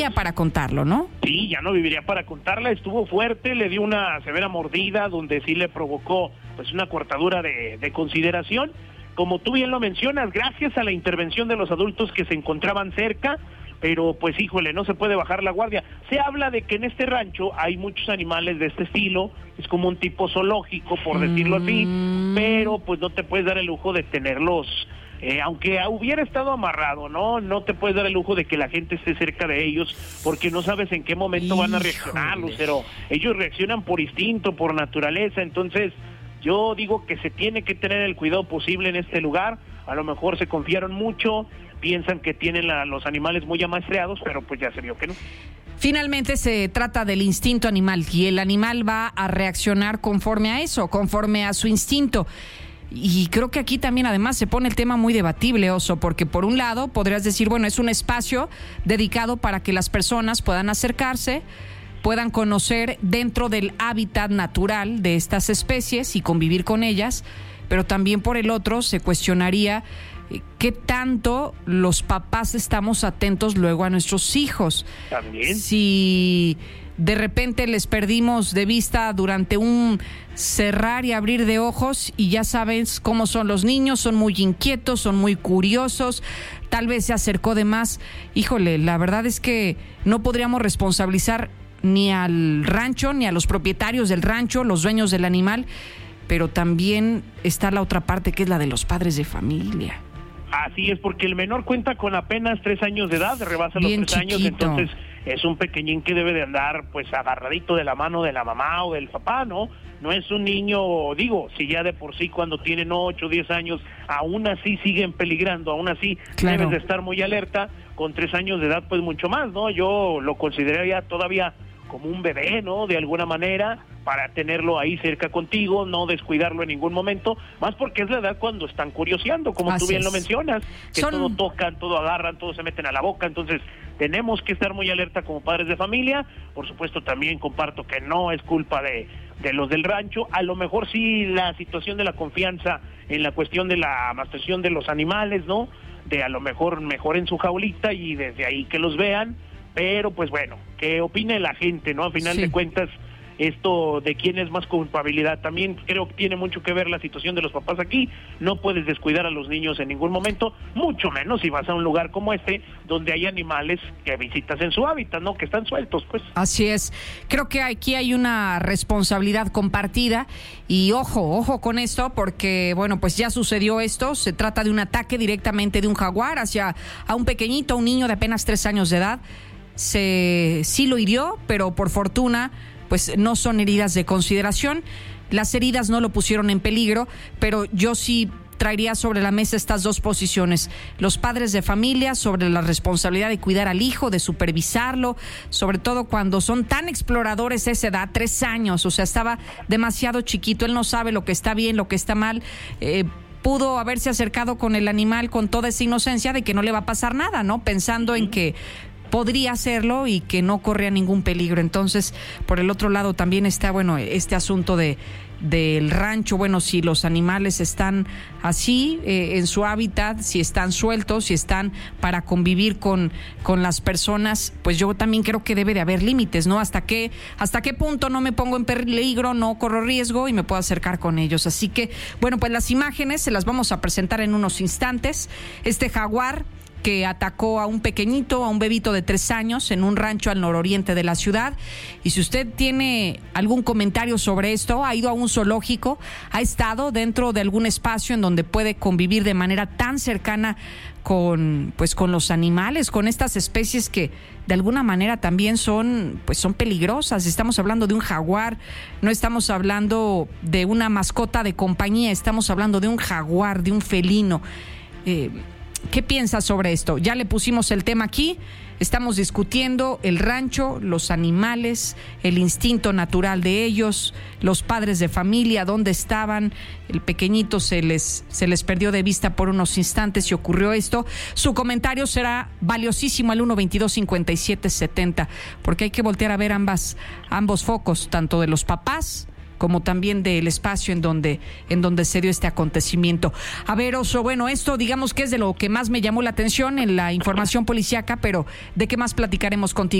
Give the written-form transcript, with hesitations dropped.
viviría para contarlo, ¿no? Sí, ya no viviría para contarla. Estuvo fuerte, le dio una severa mordida donde sí le provocó pues una cortadura de consideración. Como tú bien lo mencionas, gracias a la intervención de los adultos que se encontraban cerca, pero pues híjole, no se puede bajar la guardia. Se habla de que en este rancho hay muchos animales de este estilo, es como un tipo zoológico, por decirlo así, pero pues no te puedes dar el lujo de tenerlos, aunque hubiera estado amarrado, no te puedes dar el lujo de que la gente esté cerca de ellos, porque no sabes en qué momento van a reaccionar, Lucero. Ellos reaccionan por instinto, por naturaleza, entonces yo digo que se tiene que tener el cuidado posible en este lugar. A lo mejor se confiaron mucho, piensan que tienen los animales muy amaestreados, pero pues ya se vio que no. Finalmente se trata del instinto animal y el animal va a reaccionar conforme a eso, conforme a su instinto. Y creo que aquí también además se pone el tema muy debatible, Oso, porque por un lado podrías decir, bueno, es un espacio dedicado para que las personas puedan acercarse, puedan conocer dentro del hábitat natural de estas especies y convivir con ellas, pero también por el otro se cuestionaría qué tanto los papás estamos atentos luego a nuestros hijos. También. Si de repente les perdimos de vista durante un cerrar y abrir de ojos, y ya sabes cómo son los niños, son muy inquietos, son muy curiosos, tal vez se acercó de más. Híjole, la verdad es que no podríamos responsabilizar ni al rancho, ni a los propietarios del rancho, los dueños del animal, pero también está la otra parte, que es la de los padres de familia. Así es, porque el menor cuenta con apenas 3 años de edad, rebasa los 3 años, entonces es un pequeñín que debe de andar pues agarradito de la mano de la mamá o del papá, ¿no? No es un niño, digo, si ya de por sí cuando tienen 8 o 10 años, aún así siguen peligrando, aún así debes de estar muy alerta. Con 3 años de edad pues mucho más, ¿no? Yo lo consideraría todavía como un bebé, ¿no? De alguna manera, para tenerlo ahí cerca contigo, no descuidarlo en ningún momento, más porque es la edad cuando están curioseando, como tú bien lo mencionas, que todo tocan, todo agarran, todo se meten a la boca, entonces tenemos que estar muy alerta como padres de familia. Por supuesto también comparto que no es culpa de los del rancho, a lo mejor sí la situación de la confianza en la cuestión de la amastración de los animales, ¿no? De a lo mejor mejoren su jaulita y desde ahí que los vean, pero pues bueno, que opine la gente, ¿no? A final de cuentas, esto de quién es más culpabilidad, también creo que tiene mucho que ver la situación de los papás aquí. No puedes descuidar a los niños en ningún momento, mucho menos si vas a un lugar como este, donde hay animales que visitas en su hábitat, ¿no? Que están sueltos, pues. Así es. Creo que aquí hay una responsabilidad compartida y ojo con esto, porque, bueno, pues ya sucedió esto. Se trata de un ataque directamente de un jaguar hacia a un pequeñito, un niño de apenas 3 años de edad. Sí lo hirió, pero por fortuna pues no son heridas de consideración. Las heridas no lo pusieron en peligro, pero yo sí traería sobre la mesa estas dos posiciones. Los padres de familia sobre la responsabilidad de cuidar al hijo, de supervisarlo, sobre todo cuando son tan exploradores a esa edad, 3 años, o sea, estaba demasiado chiquito, él no sabe lo que está bien, lo que está mal. Pudo haberse acercado con el animal con toda esa inocencia de que no le va a pasar nada, ¿no? Pensando en que podría hacerlo y que no corría ningún peligro. Entonces, por el otro lado también está, bueno, este asunto del rancho. Bueno, si los animales están así en su hábitat, si están sueltos, si están para convivir con las personas, pues yo también creo que debe de haber límites, ¿no? ¿Hasta qué punto no me pongo en peligro, no corro riesgo y me puedo acercar con ellos? Así que, bueno, pues las imágenes se las vamos a presentar en unos instantes. Este jaguar que atacó a un pequeñito, a un bebito de 3 años en un rancho al nororiente de la ciudad. Y si usted tiene algún comentario sobre esto, ha ido a un zoológico, ha estado dentro de algún espacio en donde puede convivir de manera tan cercana con los animales, con estas especies que de alguna manera también son peligrosas. Estamos hablando de un jaguar, no estamos hablando de una mascota de compañía, estamos hablando de un jaguar, de un felino. ¿Qué piensas sobre esto? Ya le pusimos el tema aquí, estamos discutiendo el rancho, los animales, el instinto natural de ellos, los padres de familia, dónde estaban. El pequeñito se les perdió de vista por unos instantes y ocurrió esto. Su comentario será valiosísimo al 122-5770, porque hay que voltear a ver ambos focos, tanto de los papás como también del espacio en donde se dio este acontecimiento. A ver, Oso, bueno, esto digamos que es de lo que más me llamó la atención en la información policíaca, pero ¿de qué más platicaremos contigo?